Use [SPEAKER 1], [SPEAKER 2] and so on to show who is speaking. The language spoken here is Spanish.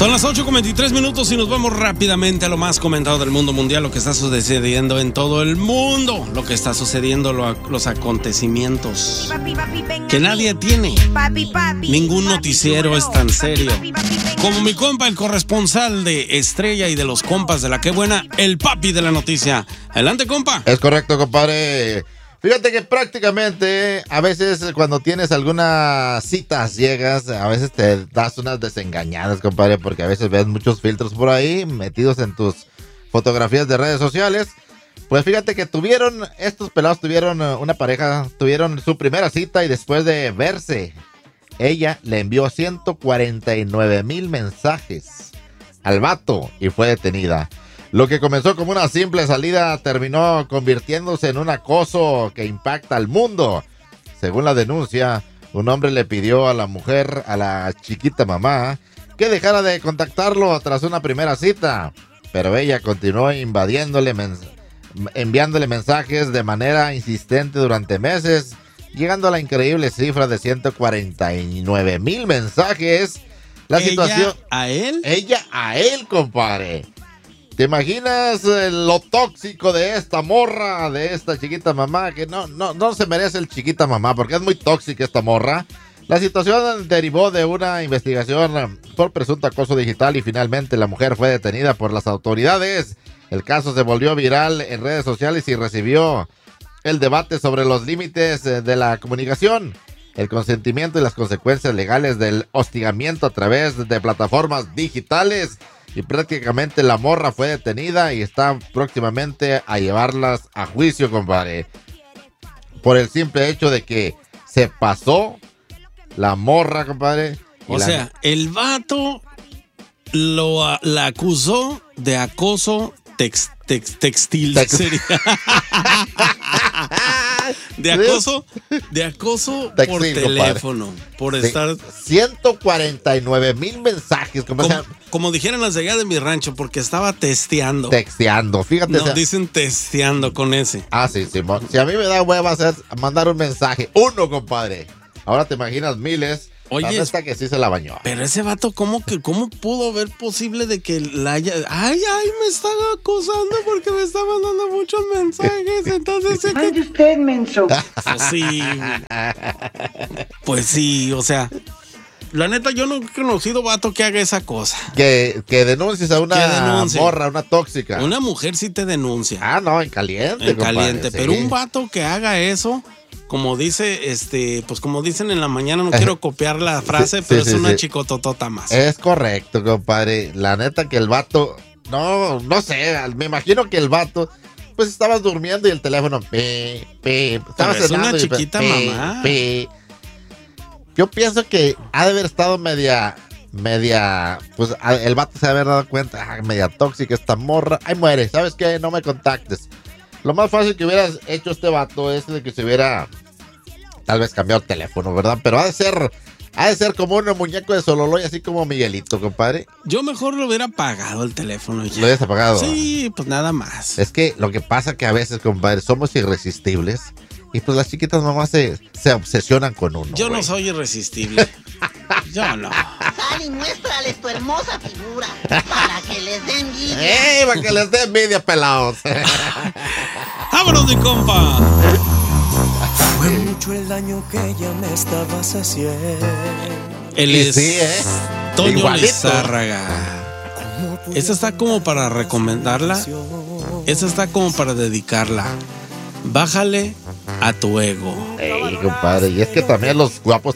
[SPEAKER 1] Son las 8:23 y nos vamos rápidamente a lo más comentado del mundo mundial, lo que está sucediendo en todo el mundo, lo que está sucediendo, los acontecimientos que nadie tiene. Ningún noticiero es tan serio como mi compa, el corresponsal de Estrella y de los compas de La Qué Buena, el papi de la noticia. Adelante, compa.
[SPEAKER 2] Es correcto, compadre. Fíjate que prácticamente a veces cuando tienes algunas citas ciegas, a veces te das unas desengañadas, compadre, porque a veces ves muchos filtros por ahí metidos en tus fotografías de redes sociales. Pues fíjate que estos pelados tuvieron una pareja, tuvieron su primera cita y después de verse, ella le envió 149,000 mensajes al vato y fue detenida. Lo que comenzó como una simple salida terminó convirtiéndose en un acoso que impacta al mundo. Según la denuncia, un hombre le pidió a la mujer, a la chiquita mamá, que dejara de contactarlo tras una primera cita. Pero ella continuó enviándole mensajes de manera insistente durante meses, llegando a la increíble cifra de 149,000 mensajes. La situación...
[SPEAKER 1] ¿A él?
[SPEAKER 2] Ella a él, compadre. ¿Te imaginas lo tóxico de esta morra, de esta chiquita mamá? Que no se merece el chiquita mamá, porque es muy tóxica esta morra. La situación derivó de una investigación por presunto acoso digital y finalmente la mujer fue detenida por las autoridades. El caso se volvió viral en redes sociales y recibió el debate sobre los límites de la comunicación, el consentimiento y las consecuencias legales del hostigamiento a través de plataformas digitales. Y prácticamente la morra fue detenida y está próximamente a llevarlas a juicio, compadre. Por el simple hecho de que se pasó la morra, compadre.
[SPEAKER 1] O sea, el vato la acusó de acoso textil. Sería. De acoso textil, por teléfono, compadre. Por estar...
[SPEAKER 2] 149,000 mensajes.
[SPEAKER 1] Como dijeran las de allá de mi rancho, porque estaba testeando.
[SPEAKER 2] Fíjate.
[SPEAKER 1] No, dicen testeando con ese.
[SPEAKER 2] Ah, sí, Simón. Si a mí me da hueva mandar un mensaje, uno, compadre. Ahora te imaginas miles.
[SPEAKER 1] Oye,
[SPEAKER 2] hasta que sí se la bañó.
[SPEAKER 1] Pero ese vato, ¿cómo pudo ver posible de que la haya... Ay, me estaba acosando porque me estaba mandando muchos mensajes, entonces...
[SPEAKER 3] ¡Ay, usted, menso!
[SPEAKER 1] Pues sí, o sea... La neta, yo no he conocido vato que haga esa cosa.
[SPEAKER 2] Que denuncies a una morra, una tóxica.
[SPEAKER 1] Una mujer sí te denuncia.
[SPEAKER 2] Ah, no, en caliente,
[SPEAKER 1] En caliente,
[SPEAKER 2] sí.
[SPEAKER 1] Pero un vato que haga eso... Como dice, pues como dicen en la mañana, no quiero copiar la frase, pero es una chicototota más.
[SPEAKER 2] Es correcto, compadre. La neta que el vato, no sé, me imagino que el vato, pues estabas durmiendo y el teléfono, estaba
[SPEAKER 1] es una chiquita mamá.
[SPEAKER 2] Yo pienso que ha de haber estado media, pues el vato se ha de haber dado cuenta, media tóxica esta morra. Ay, muere, ¿sabes qué? No me contactes. Lo más fácil que hubieras hecho este vato es de que se hubiera tal vez cambiado el teléfono, ¿verdad? Pero ha de ser como un muñeco de Sololoy, así como Miguelito, compadre.
[SPEAKER 1] Yo mejor lo hubiera apagado el teléfono ya.
[SPEAKER 2] ¿Lo hubieras apagado?
[SPEAKER 1] Sí, pues nada más.
[SPEAKER 2] Es que lo que pasa que a veces, compadre, somos irresistibles y pues las chiquitas mamás se obsesionan con uno.
[SPEAKER 1] Yo no soy irresistible. Yo no.
[SPEAKER 4] Sal y muéstrales tu hermosa figura para que les den envidia.
[SPEAKER 2] Para que les den envidia, pelados!
[SPEAKER 1] ¡Vámonos, mi compa!
[SPEAKER 5] Fue mucho el daño que ella me estabas haciendo.
[SPEAKER 1] Él es Toño
[SPEAKER 2] Igualito.
[SPEAKER 1] Lizárraga. Esta está como para recomendarla. Esta está como para dedicarla. Bájale a tu ego.
[SPEAKER 2] Compadre, y es que también los guapos